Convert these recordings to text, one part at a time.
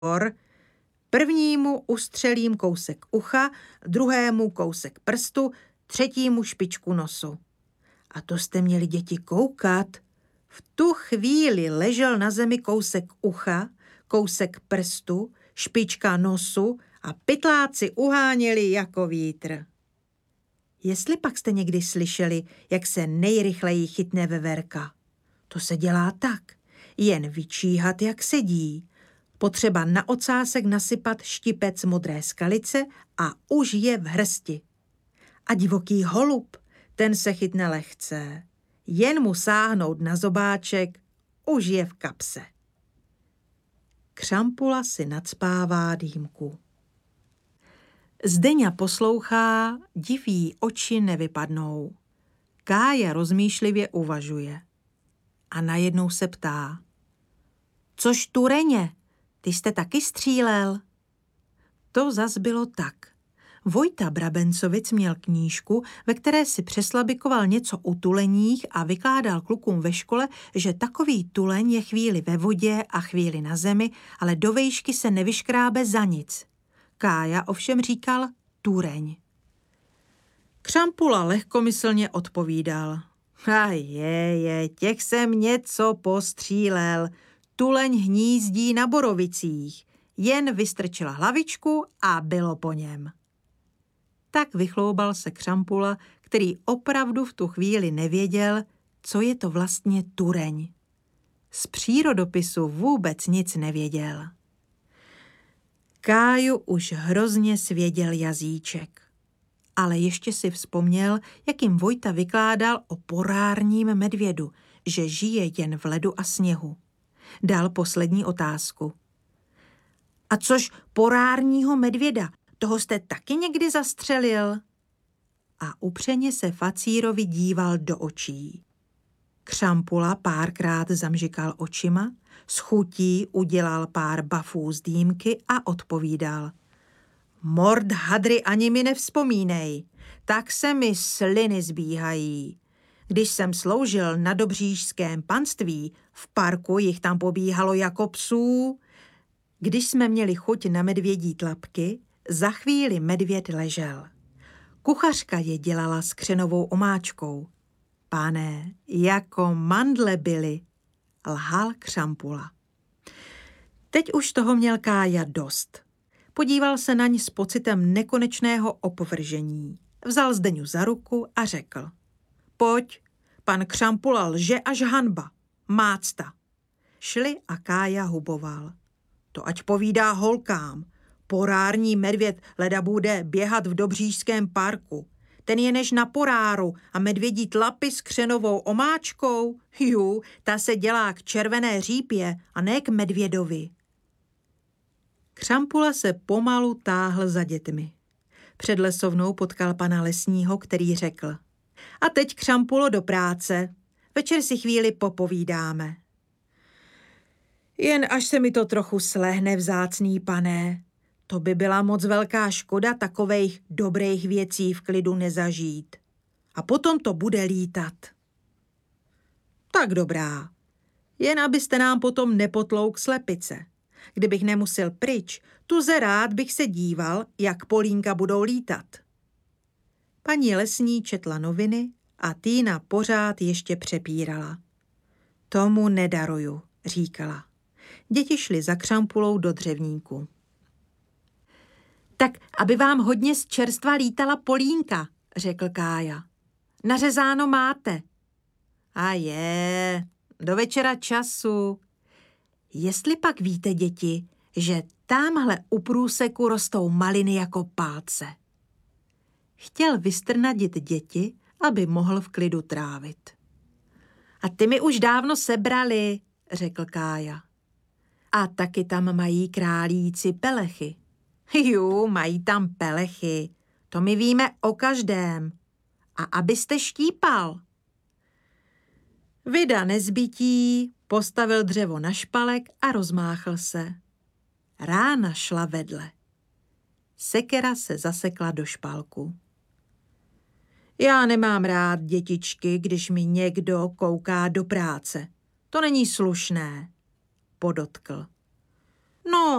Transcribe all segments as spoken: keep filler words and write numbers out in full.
prvnímu ustřelím kousek ucha, druhému kousek prstu, třetímu špičku nosu. A to jste měli, děti, koukat. V tu chvíli ležel na zemi kousek ucha, kousek prstu, špička nosu a pytláci uháněli jako vítr. Jestli pak jste někdy slyšeli, jak se nejrychleji chytne veverka, to se dělá tak, jen vyčíhat, jak sedí. Potřeba na ocásek nasypat štipec modré skalice a už je v hrsti. A divoký holub, ten se chytne lehce. Jen mu sáhnout na zobáček, už je v kapse. Křampula si nacpává dýmku. Zdeňa poslouchá, diví oči nevypadnou. Kája rozmýšlivě uvažuje. A najednou se ptá. Což Tureně, ty jste taky střílel? To zas bylo tak. Vojta Brabencovic měl knížku, ve které si přeslabikoval něco o tuleních a vykládal klukům ve škole, že takový tuleň je chvíli ve vodě a chvíli na zemi, ale do vejšky se nevyškrábe za nic. Kája ovšem říkal tureň. Křampula lehkomyslně odpovídal. A je, je, těch jsem něco postřílel. Tuleň hnízdí na borovicích. Jen vystrčila hlavičku a bylo po něm. Tak vychloubal se Křampula, který opravdu v tu chvíli nevěděl, co je to vlastně tureň. Z přírodopisu vůbec nic nevěděl. Káju už hrozně svěděl jazyček. Ale ještě si vzpomněl, jak jim Vojta vykládal o porárním medvědu, že žije jen v ledu a sněhu. Dal poslední otázku. A což porárního medvěda, toho jste taky někdy zastřelil? A upřeně se Facírovi díval do očí. Křampula párkrát zamžikal očima, s chutí udělal pár bafů z dýmky a odpovídal. Mord hadry ani mi nevzpomínej, tak se mi sliny zbíhají. Když jsem sloužil na dobřížském panství, v parku jich tam pobíhalo jako psů. Když jsme měli chuť na medvědí tlapky, za chvíli medvěd ležel. Kuchařka je dělala s křenovou omáčkou. Pane, jako mandle byly, lhal Křampula. Teď už toho měl Kája dost. Podíval se na ní s pocitem nekonečného opovržení. Vzal Zdeňu za ruku a řekl. Pojď, pan Křampula lže až hanba. Mácta. Šli a Kája huboval. To ať povídá holkám. Porární medvěd leda bude běhat v Dobřížském parku. Ten je než na poráru a medvědí tlapy s křenovou omáčkou. Jú, ta se dělá k červené řípě a ne k medvědovi. Křampula se pomalu táhl za dětmi. Před lesovnou potkal pana lesního, který řekl. A teď, Křampulo, do práce. Večer si chvíli popovídáme. Jen až se mi to trochu slehne, vzácný pane. To by byla moc velká škoda takovejch dobrých věcí v klidu nezažít. A potom to bude lítat. Tak dobrá. Jen abyste nám potom nepotlouk slepice. Kdybych nemusel pryč, tuze rád bych se díval, jak polínka budou lítat. Paní lesní četla noviny a Týna pořád ještě přepírala. Tomu nedaruju, říkala. Děti šly za Křampulou do dřevníku. Tak, aby vám hodně z čerstva lítala polínka, řekl Kája. Nařezáno máte. A je, do večera času. Jestli pak víte, děti, že támhle u průseku rostou maliny jako palce. Chtěl vystrnadit děti, aby mohl v klidu trávit. A ty mi už dávno sebrali, řekl Kája. A taky tam mají králíci pelechy. Jú, mají tam pelechy, to my víme o každém. A abyste štípal. Vida nezbytí, postavil dřevo na špalek a rozmáchl se. Rána šla vedle. Sekera se zasekla do špalku. Já nemám rád, dětičky, když mi někdo kouká do práce. To není slušné, podotkl. No,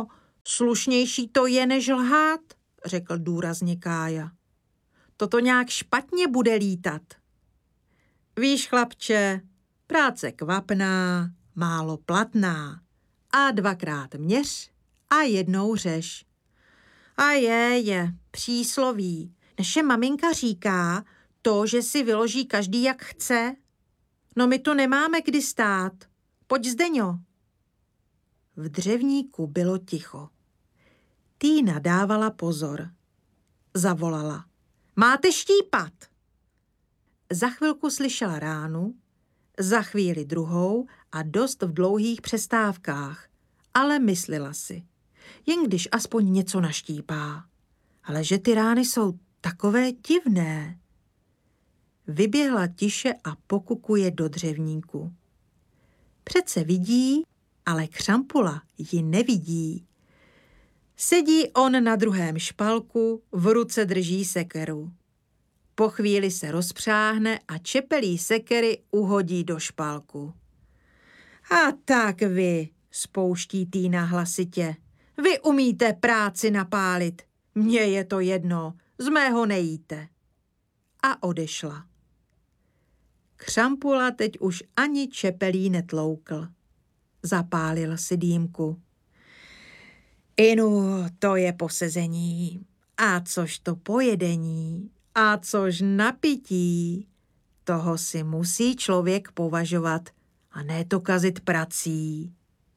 Slušnější to je, než lhát, řekl důrazně Kája. Toto nějak špatně bude lítat. Víš, chlapče, práce kvapná, málo platná. A dvakrát měř a jednou řeš. A je, je, přísloví. Naše maminka říká, to, že si vyloží každý jak chce. No my tu nemáme kdy stát. Pojď, Zdeňo. V dřevníku bylo ticho. Týna dávala pozor. Zavolala. Máte štípat? Za chvilku slyšela ránu, za chvíli druhou a dost v dlouhých přestávkách, ale myslela si, jen když aspoň něco naštípá. Ale že ty rány jsou takové divné. Vyběhla tiše a pokukuje do dřevníku. Přece vidí, ale Křampula ji nevidí. Sedí on na druhém špalku, v ruce drží sekeru. Po chvíli se rozpřáhne a čepelí sekery uhodí do špalku. A tak vy, spouští Týna hlasitě, vy umíte práci napálit. Mně je to jedno, z mého nejíte. A odešla. Křampula teď už ani čepelí netloukl. Zapálil si dýmku. Inu, to je posezení. A což to pojedení. A což napití. Toho si musí člověk považovat a ne to kazit prací.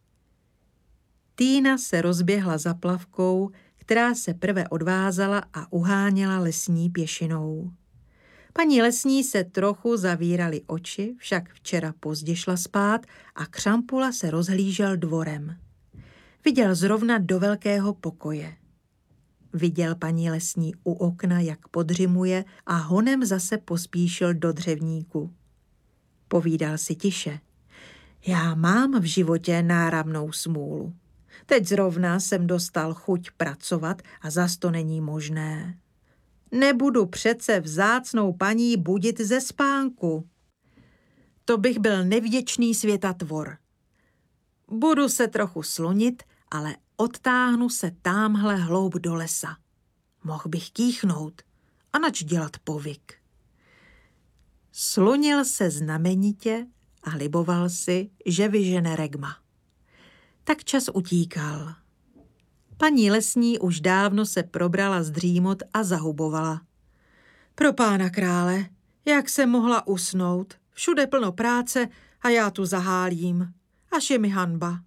Týna se rozběhla za plavkou, která se prve odvázala a uháněla lesní pěšinou. Paní lesní se trochu zavíraly oči, však včera pozdě šla spát a Křampula se rozhlížel dvorem. Viděl zrovna do velkého pokoje. Viděl paní lesní u okna, jak podřimuje a honem zase pospíšil do dřevníku. Povídal si tiše. Já mám v životě náramnou smůlu. Teď zrovna jsem dostal chuť pracovat a zas to není možné. Nebudu přece vzácnou paní budit ze spánku. To bych byl nevděčný světatvor. Budu se trochu slunit, ale odtáhnu se támhle hloub do lesa. Mohl bych kýchnout a nač dělat povyk. Slunil se znamenitě a liboval si, že vyžene regma. Tak čas utíkal. Paní lesní už dávno se probrala z dřímot a zahubovala. Pro pána krále, jak se mohla usnout? Všude plno práce a já tu zahálím. Až je mi hanba.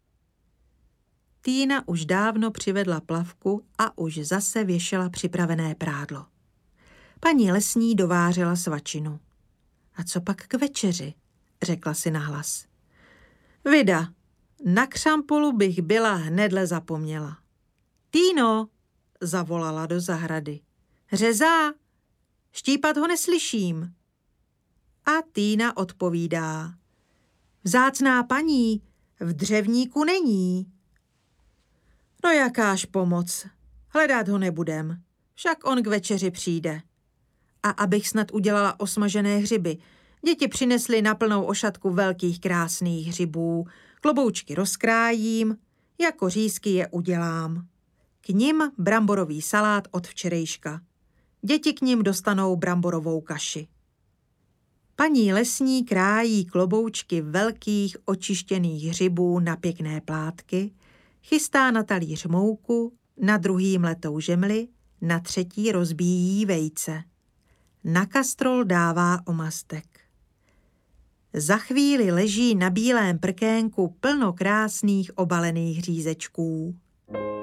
Týna už dávno přivedla plavku a už zase věšela připravené prádlo. Paní lesní dovářela svačinu. A co pak k večeři? Řekla si nahlas. Vida, na Křampulu bych byla hnedle zapomněla. Týno, zavolala do zahrady. Řezá, štípat ho neslyším. A Týna odpovídá. Vzácná paní, v dřevníku není. No jakáž pomoc, hledat ho nebudem, však on k večeři přijde. A abych snad udělala osmažené hřiby, děti přinesly na plnou ošatku velkých krásných hřibů, kloboučky rozkrájím, jako řízky je udělám. K nim bramborový salát od včerejška. Děti k nim dostanou bramborovou kaši. Paní lesní krájí kloboučky velkých očištěných hřibů na pěkné plátky, chystá na talíř mouku, na druhý mletou žemli, na třetí rozbíjí vejce. Na kastrol dává omastek. Za chvíli leží na bílém prkénku plno krásných obalených řízečků.